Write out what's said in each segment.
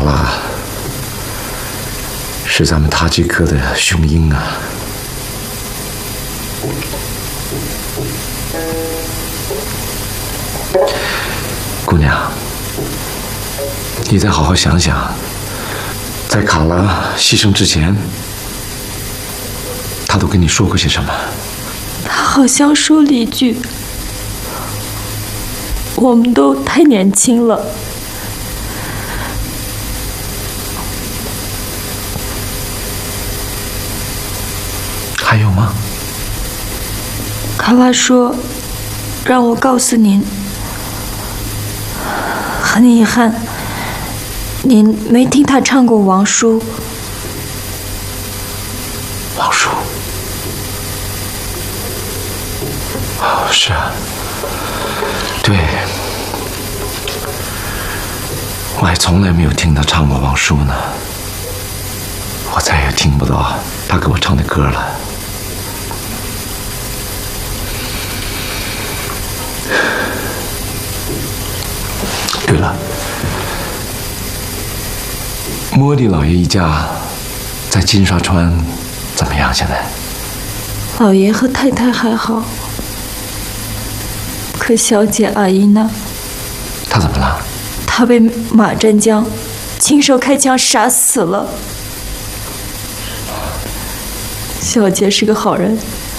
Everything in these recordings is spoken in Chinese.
拉是咱们塔吉克的雄鹰啊！姑娘，你再好好想想，在卡拉牺牲之前，他都跟你说过些什么？ 他好像说了一句：“我们都太年轻了。” 还有吗？ 卡拉说：“让我告诉您，很遗憾，您没听他唱过王叔。” 王叔。哦，是啊，对，我还从来没有听他唱过王叔呢。我再也听不到他给我唱的歌了。对了，莫里老爷一家在金沙川怎么样？现在？ 老爷和太太还好，可小姐阿姨呢？ 她怎么了？ 她被马占江亲手开枪杀死了。小姐是个好人，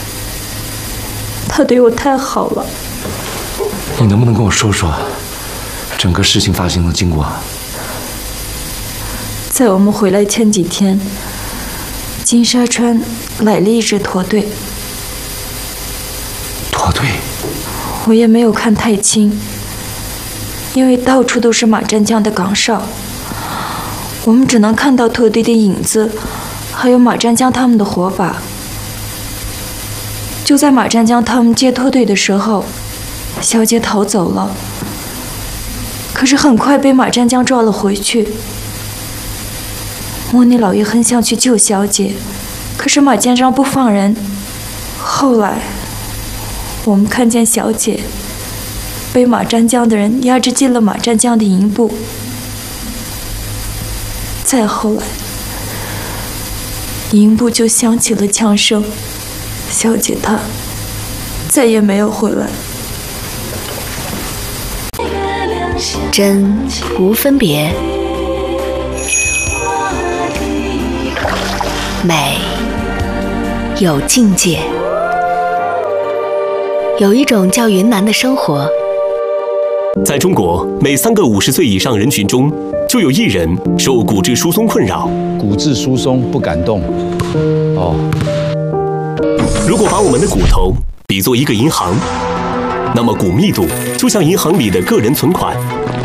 她对我太好了。 你能不能跟我说说整个事情发生的经过？ 在我们回来前几天，金沙川来了一支驼队。 驼队？ 我也没有看太清，因为到处都是马占江的岗哨，我们只能看到驼队的影子，还有马占江他们的火把。就在马占江他们接驼队的时候，小姐逃走了，可是很快被马占江抓了回去。莫尼老爷很想去救小姐，可是马占江不放人。后来我们看见小姐被马占江的人压制进了马占江的营部。再后来营部就响起了枪声，小姐她再也没有回来。 真无分别，美有境界。有一种叫云南的生活， 在中国，每3个50岁以上人群中，就有1人受骨质疏松困扰。 骨质疏松不敢动。哦。 如果把我们的骨头比作一个银行，那么骨密度就像银行里的个人存款。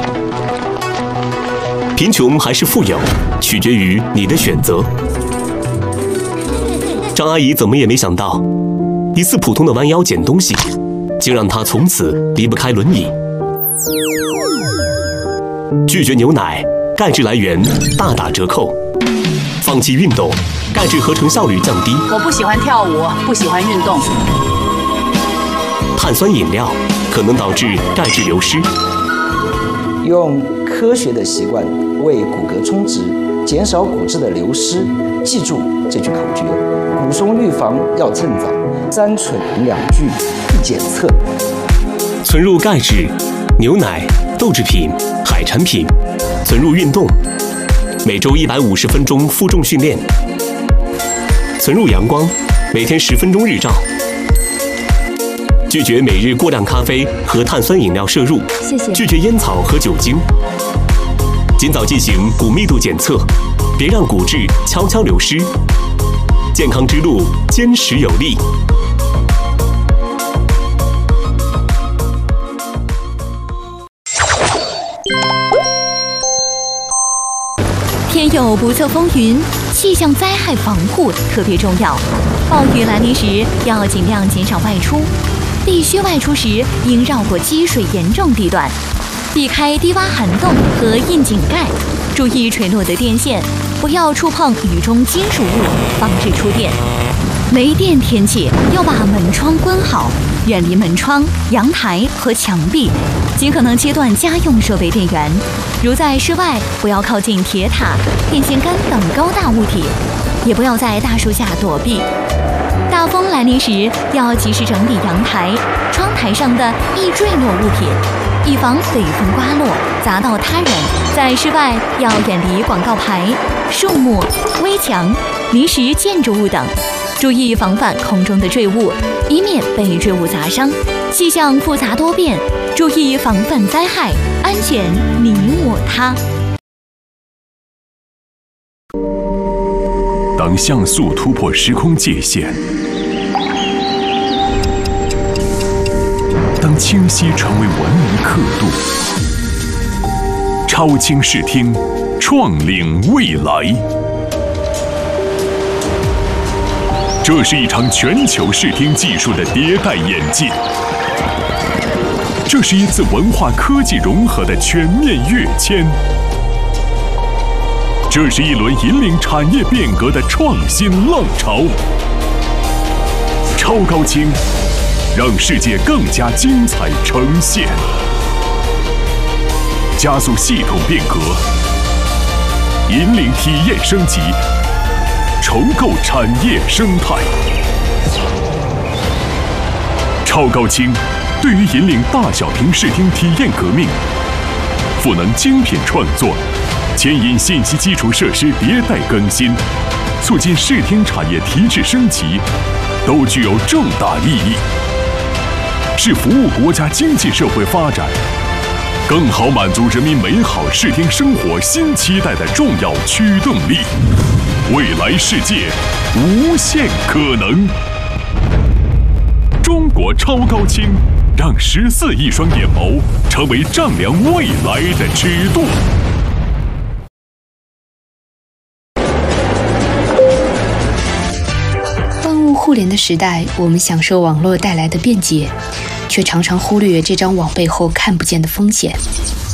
贫穷还是富有，取决于你的选择。张阿姨怎么也没想到，一次普通的弯腰捡东西，竟让她从此离不开轮椅。拒绝牛奶，钙质来源大打折扣；放弃运动，钙质合成效率降低。 我不喜欢跳舞，不喜欢运动。 碳酸饮料可能导致钙质流失。 用科学的习惯为骨骼充值，减少骨质的流失。记住这句口诀：骨松预防要趁早，3蠢2拒1检测。 存入钙质，牛奶、豆制品、海产品；存入运动，每周150分钟负重训练；存入阳光，每天10分钟日照。拒绝每日过量咖啡和碳酸饮料摄入， 谢谢。 拒绝烟草和酒精。尽早进行骨密度检测，别让骨质悄悄流失。健康之路坚实有力。 天有不测风云，气象灾害防护特别重要。暴雨来临时，要尽量减少外出。必须外出时，应绕过积水严重地段，避开低洼涵洞和窨井盖，注意垂落的电线，不要触碰雨中金属物，防止触电。没电天气要把门窗关好， 远离门窗、阳台和墙壁，尽可能切断家用设备电源。如在室外，不要靠近铁塔、电线杆等高大物体，也不要在大树下躲避。大风来临时，要及时整理阳台、窗台上的易坠落物品，以防北风刮落砸到他人。在室外要远离广告牌、树木、危墙、临时建筑物等，注意防范空中的坠物，以免被坠物砸伤。气象复杂多变，注意防范灾害，安全你我他。 当像素突破时空界限，当清晰成为文明刻度，超清视听，创领未来。这是一场全球视听技术的迭代演进，这是一次文化科技融合的全面跃迁，这是一轮引领产业变革的创新浪潮。超高清，让世界更加精彩呈现，加速系统变革，引领体验升级，重构产业生态。超高清对于引领大小屏视听体验革命，赋能精品创作，牵引信息基础设施迭代更新，促进视听产业提质升级，都具有重大意义，是服务国家经济社会发展，更好满足人民美好视听生活新期待的重要驱动力。未来世界无限可能，中国超高清让14亿双眼眸成为丈量未来的尺度。 万物互联的时代，我们享受网络带来的便捷，却常常忽略这张网背后看不见的风险。